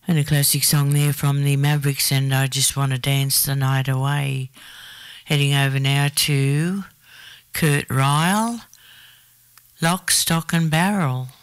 And a classic song there from the Mavericks, and I Just Want to Dance the Night Away. Heading over now to Kurt Ryle, Lock, Stock and Barrel.